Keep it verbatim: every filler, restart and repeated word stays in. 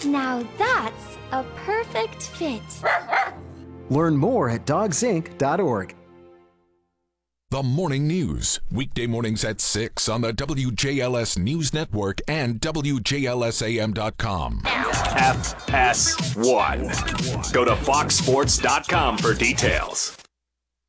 Now that's a perfect fit. Learn more at dogs inc dot org. The Morning News, weekday mornings at six on the W J L S News Network and W J L S A M dot com. F S one. Go to fox sports dot com for details.